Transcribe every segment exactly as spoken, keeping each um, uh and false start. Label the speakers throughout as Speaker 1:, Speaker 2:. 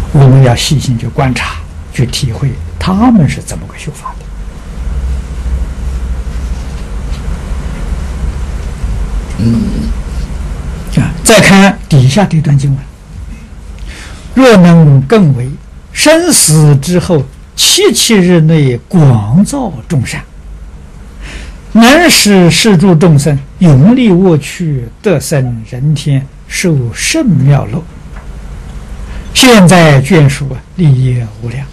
Speaker 1: 我们要细心去观察，去体会他们是怎么个修法的。嗯，啊，再看底下这段经文：若能更为生死之后七七日内广造众善，能使世诸众生永离恶趣，得生人天，受圣妙乐。现在眷属利益无量。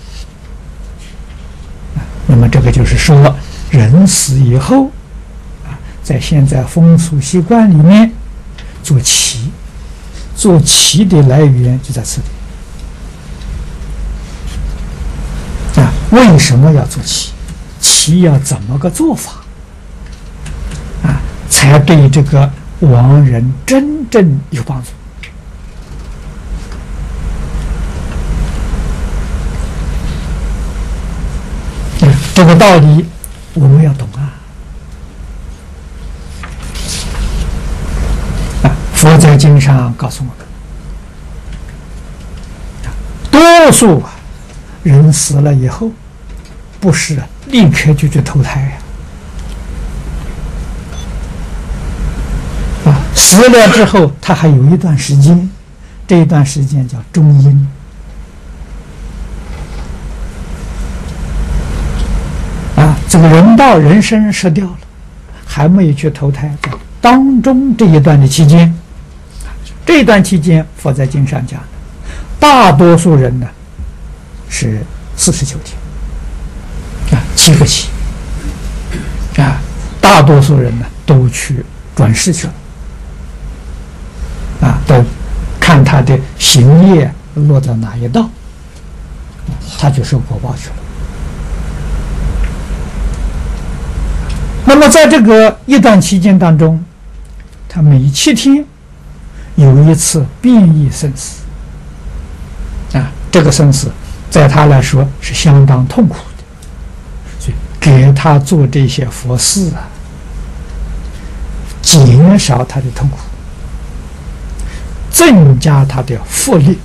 Speaker 1: 那么这个就是说，人死以后啊，在现在风俗习惯里面做旗，做旗的来源就在此地啊。为什么要做旗？旗要怎么个做法啊，才对这个亡人真正有帮助？这个道理我们要懂啊！啊，佛在经上告诉我们，多数啊人死了以后，不是立刻就去投胎呀、啊，啊，死了之后，他还有一段时间，这一段时间叫中阴。这个人道人身失掉了，还没有去投胎，在当中这一段的期间，这一段期间，佛在经上讲，大多数人呢是四十九天，啊，七个七，啊，大多数人呢都去转世去了，啊，都看他的行业落到哪一道，他就受果报去了。那么在这个一段期间当中，他每七天有一次变异生死啊，这个生死在他来说是相当痛苦的，所以给他做这些佛事啊，减少他的痛苦，增加他的福利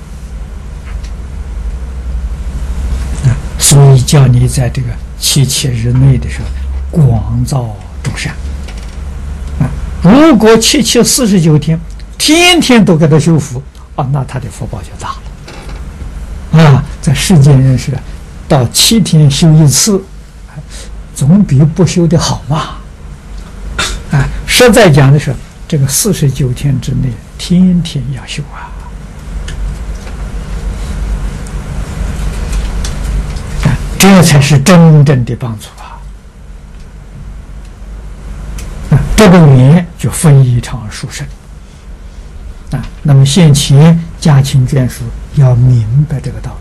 Speaker 1: 啊，所以叫你在这个七七日内的时候广造众善啊！如果七七四十九天，天天都给他修福啊，那他的福报就大了啊！在世间人是到七天修一次，总比不修的好嘛！啊，实在讲的是，这个四十九天之内，天天要修啊！啊，这才是真正的帮助。这个缘就非常殊胜啊！那么现前家亲眷属要明白这个道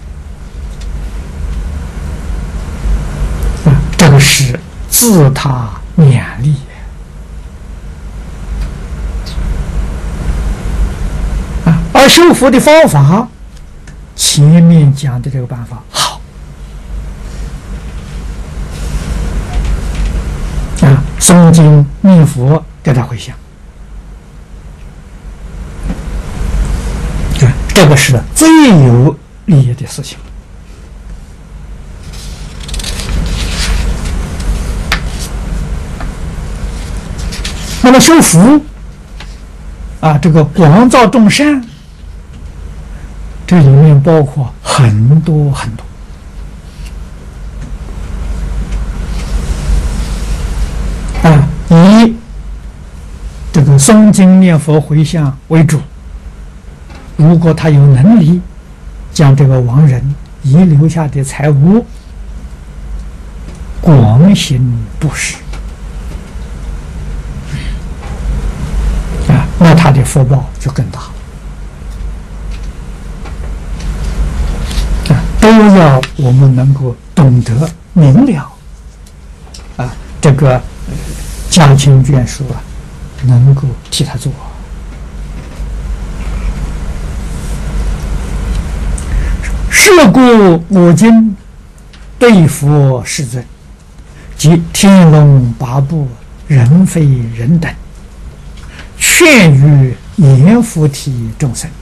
Speaker 1: 理啊，这个是自他勉励啊。而修福的方法，前面讲的这个办法好。啊，诵经念佛给他回向，啊，这个是最有利益的事情。那么修福啊，这个广造众善，这里面包括很多很多。啊，以这个诵经念佛回向为主。如果他有能力，将这个亡人遗留下的财物广行布施，啊，那他的福报就更大了。啊，都要我们能够懂得明了，啊，这个。家亲眷属啊，能够替他做。是故我今对佛世尊及天龙八部、人非人等，劝于阎浮提众生，